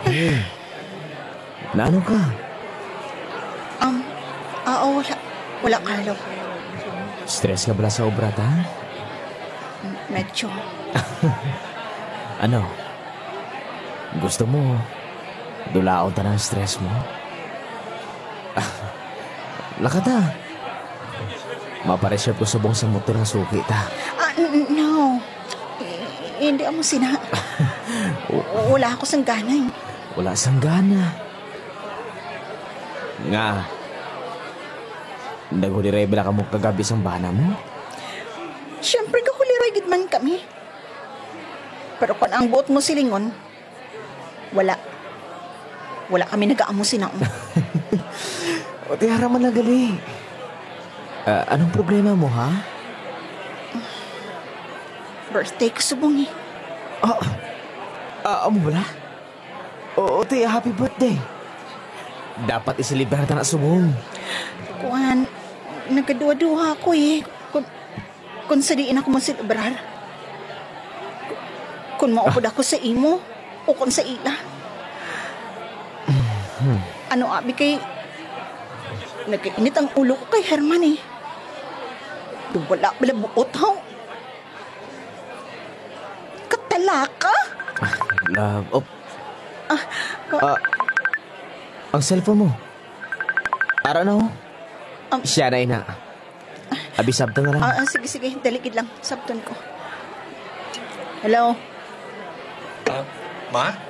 Naano ka? Wala. Wala, Carlo. Stress ka bala sa obra, ta? Medyo. Ano? Gusto mo dulaon ta ng stress mo? Lakata. Mapareserve ko subong sa motor ng suki ta. No. Hindi mo sina. Wala ako sang gana eh. Wala sang gana. Nga. Naghulirebela ka mo kagabi sang bana mo? Siyempre kakuliragid man kami. Pero kung ang buot mo silingon, wala. Wala kami nag-aamo sinaon. O tiyara man lang gali. Anong problema mo, ha? Birthday ko subong eh. Amo bala? Oo, tiya, happy birthday. Dapat isilibrar ta na subong. Kuhan, nagkaduwa-duwa ako eh. Kung sadiin ako masilibrar. Kung maupod ako sa imo, o kung sa ila. Ano abi kay... Nagkainit ang ulo ko kay Herman eh. Wala bala buot ha. Katalaka? Love, ang cellphone mo. Ara na ho. Siya na ina. Abisab ka nga lang. Sige, daligid lang. Sabton ko. Hello? Ma?